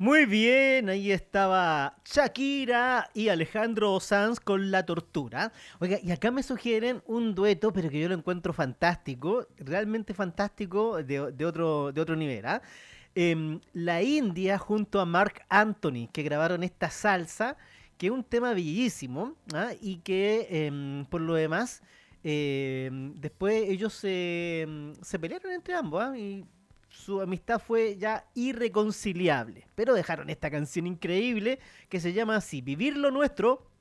Muy bien, ahí estaba Shakira y Alejandro Sanz con La Tortura. Oiga, y acá me sugieren un dueto, pero que yo lo encuentro fantástico, realmente fantástico de otro nivel, ¿ah? La India junto a Marc Anthony, que grabaron esta salsa, que es un tema bellísimo, ¿ah? Y que por lo demás, después ellos se pelearon entre ambos, ¿ah? Y su amistad fue ya irreconciliable. Pero dejaron esta canción increíble que se llama así, Vivir lo Nuestro,